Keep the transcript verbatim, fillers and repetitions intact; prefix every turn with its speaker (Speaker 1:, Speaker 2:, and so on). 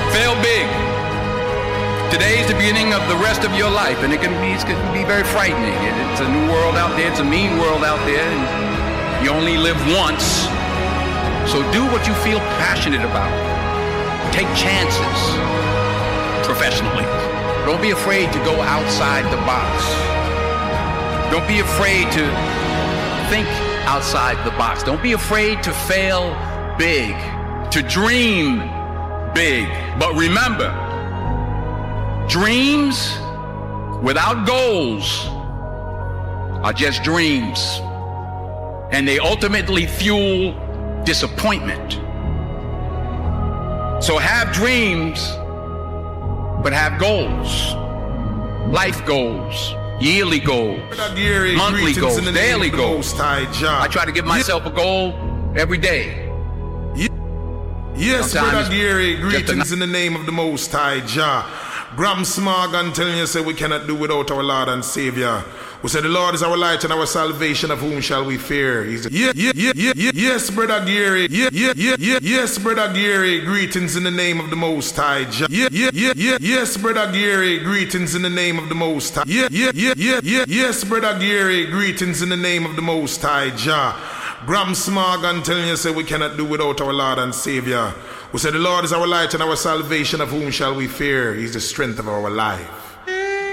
Speaker 1: Fail big. Today is the beginning of the rest of your life, and it can be, it can be very frightening. It's a new world out there. It's a mean world out there, and you only live once. So do what you feel passionate about. Take chances professionally. Don't be afraid to go outside the box. Don't be afraid to think outside the box. Don't be afraid to fail big, to dream big. But remember, dreams without goals are just dreams, and they ultimately fuel disappointment. So have dreams, but have goals, life goals, yearly goals, monthly goals, daily goals. I try to give myself a goal every day.
Speaker 2: Yes, Sometimes Brother Gary, greetings in the name of the Most High Jah. Bram Smargan telling you, say we cannot do without our Lord and Savior. We say the Lord is our light and our salvation, of whom shall we fear? He's a, yeah, yeah, yeah, yeah, yeah, yes, Brother Gary, yeah, yeah, yeah, yeah, yes, Brother Gary, greetings in the name of the Most High Jah. Yeah, yeah, yeah, yeah, yes, Brother Gary, greetings in the name of the Most High. Yeah, yeah, yeah, yeah, yeah, yes, Brother Gary, greetings in the name of the Most High Jah. Bram Smargan telling you, say we cannot do without our Lord and Savior. We say the Lord is our light and our salvation, of whom shall we fear? He's the strength of our life.